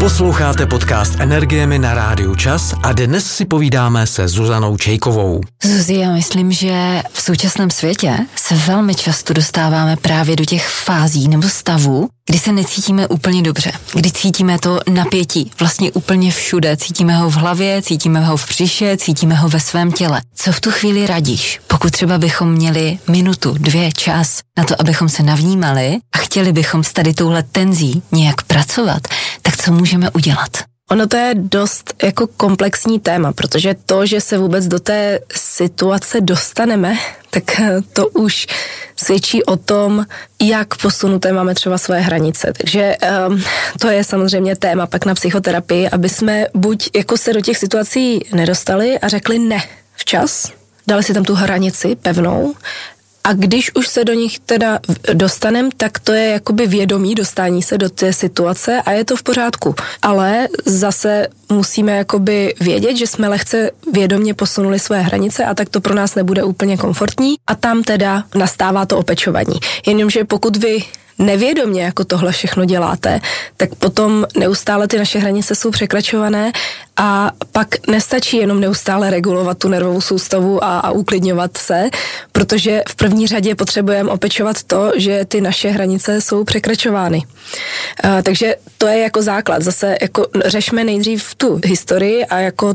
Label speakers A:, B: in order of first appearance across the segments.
A: Posloucháte podcast Energiemi na Rádiu Čas a dnes si povídáme se Zuzanou Čejkovou.
B: Zuzi, já myslím, že v současném světě se velmi často dostáváme právě do těch fází nebo stavů, kdy se necítíme úplně dobře, kdy cítíme to napětí vlastně úplně všude. Cítíme ho v hlavě, cítíme ho v břiše, cítíme ho ve svém těle. Co v tu chvíli radíš? Pokud třeba bychom měli minutu, 2 čas na to, abychom se navnímali a chtěli bychom s tady touhle tenzí nějak pracovat, tak co můžeme udělat?
C: Ono to je dost jako komplexní téma, protože to, že se vůbec do té situace dostaneme, tak to už svědčí o tom, jak posunuté máme třeba svoje hranice. Takže to je samozřejmě téma pak na psychoterapii, aby jsme buď jako se do těch situací nedostali a řekli ne včas, dali si tam tu hranici pevnou. A když už se do nich teda dostanem, tak to je jakoby vědomí dostání se do té situace a je to v pořádku. Ale zase musíme jakoby vědět, že jsme lehce vědomě posunuli své hranice a tak to pro nás nebude úplně komfortní a tam teda nastává to opečování. Jenomže pokud vy nevědomě jako tohle všechno děláte, tak potom neustále ty naše hranice jsou překračované a pak nestačí jenom neustále regulovat tu nervovou soustavu a uklidňovat se, protože v první řadě potřebujeme opečovat to, že ty naše hranice jsou překračovány. Takže to je jako základ. Zase jako řešme nejdřív tu historii a jako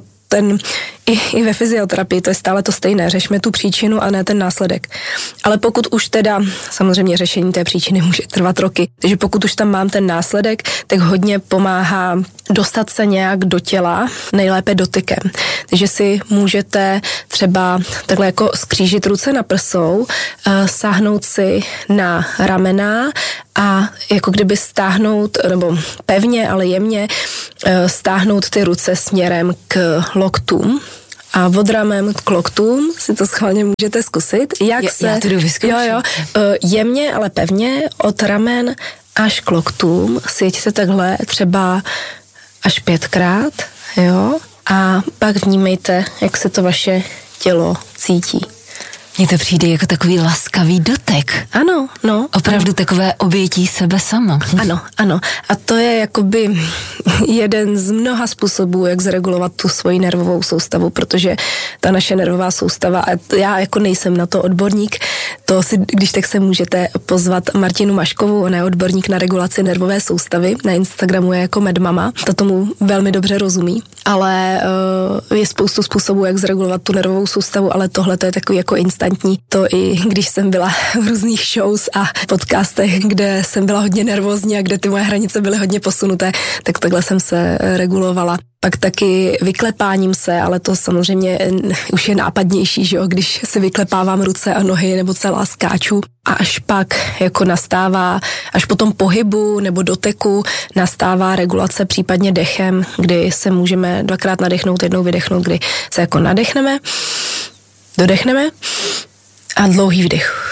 C: i ve fyzioterapii to je stále to stejné, řešme tu příčinu a ne ten následek. Ale pokud už teda, samozřejmě řešení té příčiny může trvat roky, takže pokud už tam mám ten následek, tak hodně pomáhá dostat se nějak do těla, nejlépe dotykem. Takže si můžete třeba takhle jako skřížit ruce na prsou, sáhnout si na ramena a jako kdyby stáhnout, nebo pevně, ale jemně stáhnout ty ruce směrem k loktům. A od ramen k loktům si to schválně můžete zkusit. Já
B: to jdu vyzkoušet.
C: Jemně, ale pevně od ramen až k loktům sjeďte takhle třeba až 5krát, jo? A pak vnímejte, jak se to vaše tělo cítí.
B: Mně to přijde jako takový laskavý dotek.
C: Ano, no.
B: Opravdu takové obětí sebe sama.
C: Ano. A to je jakoby jeden z mnoha způsobů, jak zregulovat tu svoji nervovou soustavu, protože ta naše nervová soustava, a já jako nejsem na to odborník, to si, když tak se můžete pozvat Martinu Maškovou, ona je odborník na regulaci nervové soustavy, na Instagramu je jako Medmama, ta tomu velmi dobře rozumí, ale je spoustu způsobů, jak zregulovat tu nervovou soustavu, ale tohle to je takový jako instantní. To i když jsem byla v různých shows a podcastech, kde jsem byla hodně nervózní a kde ty moje hranice byly hodně posunuté, tak takhle jsem se regulovala. Pak taky vyklepáním se, ale to samozřejmě už je nápadnější, že jo, když si vyklepávám ruce a nohy nebo celá skáču. A až pak jako nastává, až po tom pohybu nebo doteku nastává regulace případně dechem, kdy se můžeme 2krát nadechnout, 1 vydechnout, kdy se jako nadechneme, dodechneme a dlouhý vdech.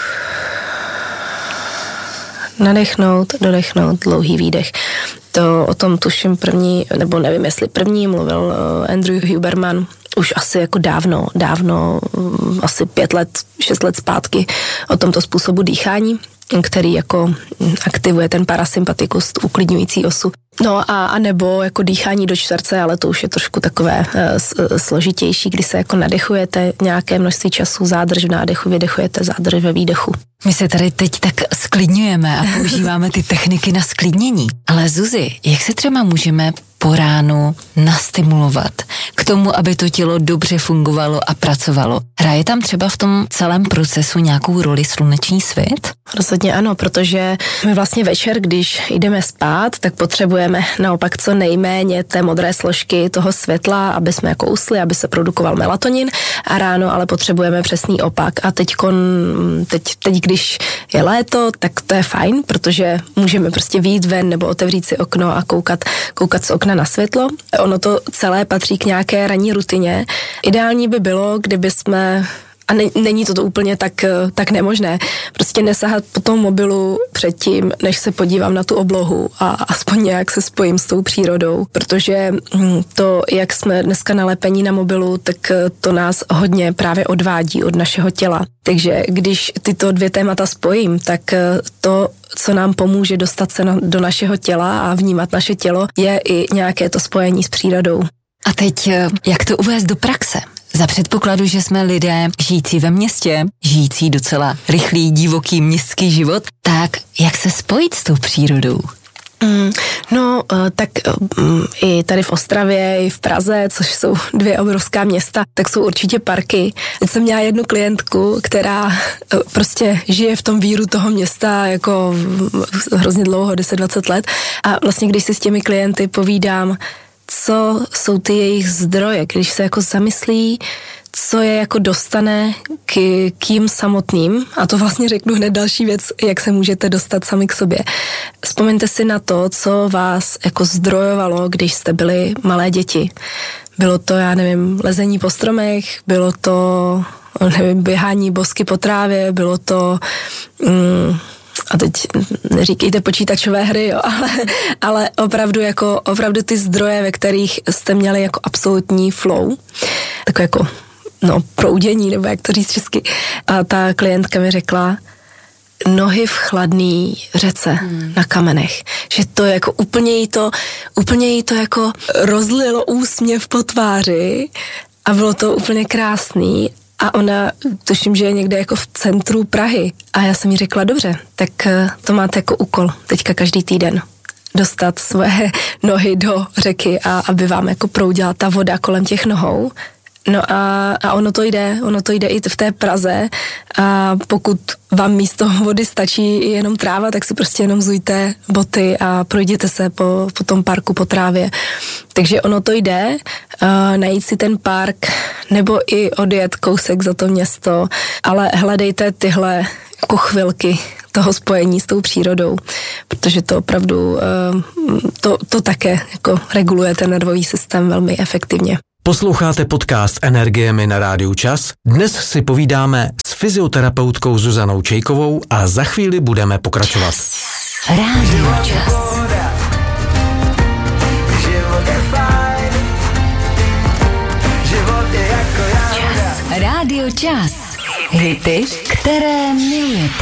C: Nadechnout, dodechnout, dlouhý výdech. To o tom tuším první, nebo nevím, jestli první mluvil Andrew Huberman už asi jako dávno, asi 5 let, 6 let zpátky o tomto způsobu dýchání, který jako aktivuje ten parasympatikus, uklidňující osu. No a nebo jako dýchání do čtverce, ale to už je trošku takové složitější, kdy se jako nadechujete nějaké množství času, zádrž v nádechu, vydechujete zádrž ve výdechu.
B: My se tady teď tak sklidňujeme a používáme ty techniky na sklidnění. Ale Zuzi, jak se třeba můžeme po ránu nastimulovat k tomu, aby to tělo dobře fungovalo a pracovalo? Hraje tam třeba v tom celém procesu nějakou roli sluneční svit?
C: Rozhodně ano, protože my vlastně večer, když jdeme spát, tak potřebujeme naopak co nejméně té modré složky toho světla, aby jsme jako usli, aby se produkoval melatonin a ráno ale potřebujeme přesný opak. A teď, když je léto, tak to je fajn, protože můžeme prostě vyjít ven nebo otevřít si okno a koukat z okna na světlo. Ono to celé patří k nějaké ranní rutině. Ideální by bylo, kdyby jsme A není to úplně tak nemožné. Prostě nesahat po tom mobilu předtím, než se podívám na tu oblohu a aspoň nějak se spojím s tou přírodou, protože to, jak jsme dneska nalepení na mobilu, tak to nás hodně právě odvádí od našeho těla. Takže když tyto dvě témata spojím, tak to, co nám pomůže dostat se do našeho těla a vnímat naše tělo, je i nějaké to spojení s přírodou.
B: A teď, jak to uvést do praxe? Za předpokladu, že jsme lidé žijící ve městě, žijící docela rychlý, divoký městský život, tak jak se spojit s tou přírodou?
C: Tak i tady v Ostravě, i v Praze, což jsou dvě obrovská města, tak jsou určitě parky. Teď jsem měla jednu klientku, která prostě žije v tom víru toho města jako hrozně dlouho, 10-20 let. A vlastně, když si s těmi klienty povídám, co jsou ty jejich zdroje, když se jako zamyslí, co je jako dostane k jim samotným, a to vlastně řeknu hned další věc, jak se můžete dostat sami k sobě. Vzpomeňte si na to, co vás jako zdrojovalo, když jste byli malé děti. Bylo to, lezení po stromech, bylo to, běhání bosky po trávě, bylo to... a teď neříkejte počítačové hry, jo, ale opravdu ty zdroje, ve kterých jste měli jako absolutní flow, takové jako proudění, nebo jak to říct česky. A ta klientka mi řekla, nohy v chladný řece na kamenech. Že to jako úplně jí to jako rozlilo úsměv po tváři a bylo to úplně krásný. A ona, tuším, že je někde jako v centru Prahy. A já jsem jí řekla, dobře, tak to máte jako úkol teďka každý týden. Dostat svoje nohy do řeky a aby vám jako proudila ta voda kolem těch nohou. No a ono to jde i v té Praze a pokud vám místo vody stačí jenom tráva, tak si prostě jenom vzujte boty a projděte se po tom parku, po trávě. Takže ono to jde, najít si ten park nebo i odjet kousek za to město, ale hledejte tyhle jako chvilky toho spojení s tou přírodou, protože to opravdu to také jako reguluje ten nervový systém velmi efektivně.
A: Posloucháte podcast Energiemi na Rádiu Čas. Dnes si povídáme s fyzioterapeutkou Zuzanou Čejkovou a za chvíli budeme pokračovat.
B: Rádio Čas. Rádio Čas. Hity, které milujete.